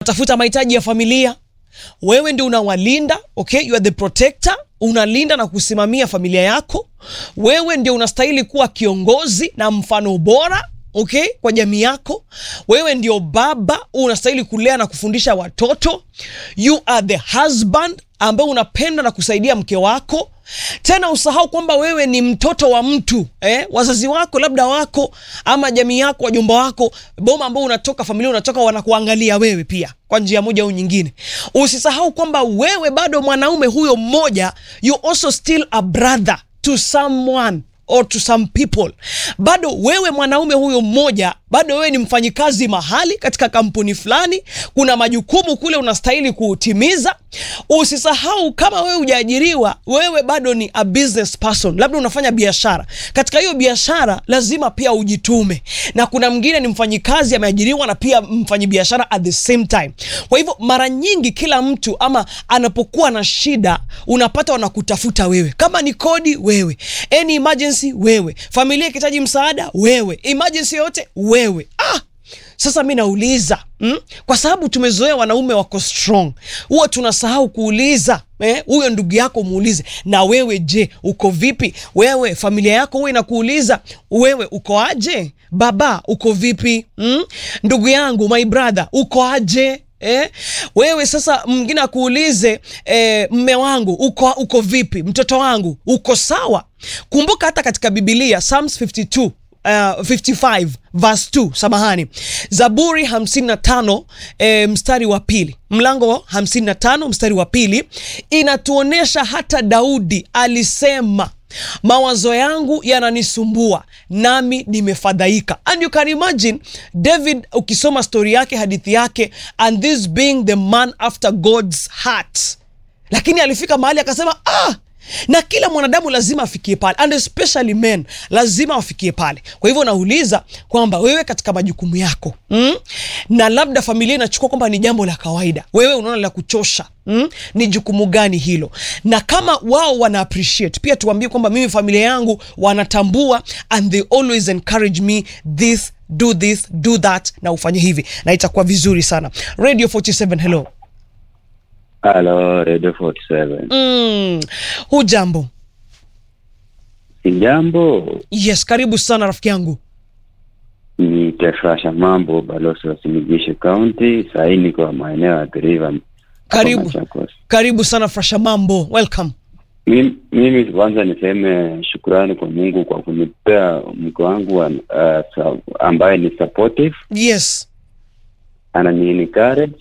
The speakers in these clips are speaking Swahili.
tafuta mahitaji ya familia, wewe ndio unawalinda, okay? You are the protector, unalinda na kusimamia familia yako. Wewe ndio unastahili kuwa kiongozi na mfano bora, okay, kwa jamii yako. Wewe ndio baba, unastahili kulea na kufundisha watoto. You are the husband ambaye unapenda na kusaidia mke wako. Tena usahau kwamba wewe ni mtoto wa mtu, wazazi wako labda wako ama jamii yako, wajomba wako, boma ambao unatoka, familia unatoka, wanakuangalia wewe pia kwa njia moja au nyingine. Usisahau kwamba wewe bado mwanaume huyo mmoja, you also still a brother to someone or to some people. Bado wewe mwanaume huyo mmoja, bado wewe ni mfanyikazi mahali katika kampuni fulani, kuna majukumu kule unastahili kutimiza. Usisahau kama wewe hujaajiriwa, wewe bado ni a business person, labda unafanya biashara. Katika hiyo biashara lazima pia ujitume, na kuna mwingine ni mfanyikazi ameajiriwa na pia mfanyibiashara at the same time. Kwa hivyo mara nyingi kila mtu ama anapokuwa na shida, unapata wanakutafuta wewe. Kama ni kodi, wewe. Any emergency, wewe. Familia ikihitaji msaada, wewe. Emergency yote, wewe. Sasa mimi nauliza, kwa sababu tumezoea wanaume wako strong, huwa tunasahau kuuliza, huyo ndugu yako muulize, na wewe je, uko vipi? Wewe familia yako wewe inakuuliza, wewe uko aje? Baba, uko vipi? Ndugu yangu, my brother, uko aje? Wewe sasa mwingine akuulize, mme wangu uko vipi? Mtoto wangu uko sawa? Kumbuka hata katika Biblia Psalms 55 verse 2, samahani, Zaburi 55 mstari wa pili, mlango 55 mstari wa pili, inatuonesha hata Daudi alisema, mawazo yangu yananisumbua nami nimefadhaika. And you can imagine David, ukisoma story yake, hadithi yake, and this being the man after God's heart, lakini alifika mahali akasema, na kila mwanadamu lazima afikie pale, and especially men lazima wafikie pale. Kwa hivyo nauliza kwamba wewe katika majukumu yako, na labda familia inachukua kwamba ni jambo la kawaida, wewe unaona la kuchosha, ni jukumu gani hilo? Na kama wao wana appreciate, pia tuambie kwamba mimi familia yangu wanatambua and they always encourage me, this, do that, na ufanye hivi, na itakuwa vizuri sana. Radio 47, hello. Hello, Radio 47. Hujambo? Sijambo. Yes, karibu sana rafiki yangu. Ni Tefrasha Mambo, balozi wa Simigisho County, saini kwa maeneo ya River. Karibu sana Frasha Mambo, welcome. Mimi kwanza niseme shukrani kwa Mungu kwa kunipea mke wangu ambaye ni supportive. Yes. Anani encourage.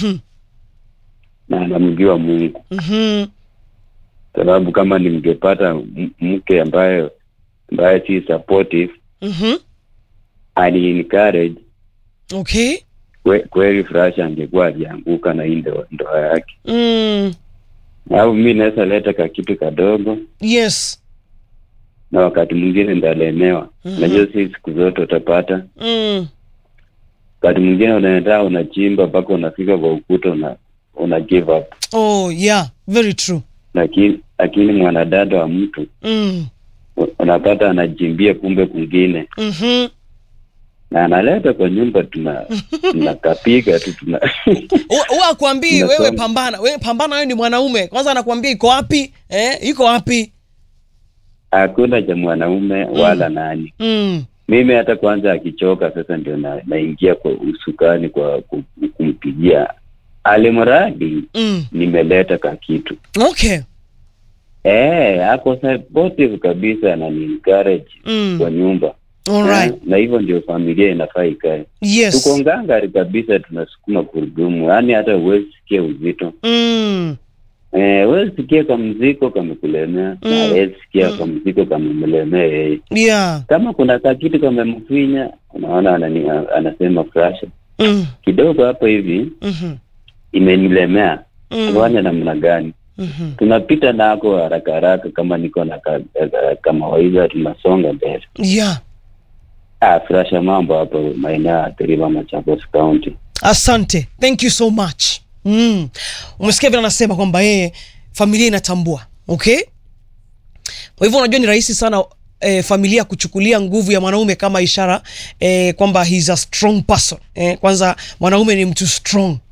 Na anamjua Mungu. Sababu kama ningepata mke ambaye si supportive, ani encourage, okay, kweli Frasha angekuwa alianguka na ndoa yake. Au mimi naweza leta kitu kadogo. Yes. Na wakati mwingine ndalemewa. Najua si siku zote utapata. Wakati mwingine unaenda unachimba mpaka unafika kwa ukuta una give up. Oh yeah, very true. Lakini mwanadada wa mtu unapata anajimbia kumbe kwingine. Na analeta kwa nyumba tunakapiga tu akwambii wewe pambana, wewe ni mwanaume. Kwanza anakuambia iko wapi? Iko wapi? Hakuna cha mwanaume wala nani. Mimi hata kwanza akichoka sasa ndio naingia kwa usukani kwa kumpigia alimradi nimeleta kitu. Okay. Hapo supportive kabisa na ni encourage kwa nyumba. Alright. Na hivyo ndio familia inafaa ikae. Yes. Tuko ngangari kabisa, tunasukuma kurudumu. Yaani hata uwezi sikia uzito. Uwezi sikia kama mziko kama kulemea. Na uwezi sikia kama mziko kama mlemea. Yeah. Kama kuna kitu kama mfinya, unaona anasema Frasha. Kidogo hapo hivi. Imenilemea. Tuone namna gani. Tunapita nako haraka kama niko na kama waida tunasonga mbele. Yeah. Frasha Mambo hapo maeneo ya River Machakos County. Asante. Thank you so much. Umesikia vile anasema kwamba yeye familia inatambua. Okay? Kwa hivyo unajua ni rahisi sana familia kuchukulia nguvu ya mwanaume kama ishara kwamba he's a strong person. Kwanza mwanaume ni mtu strong.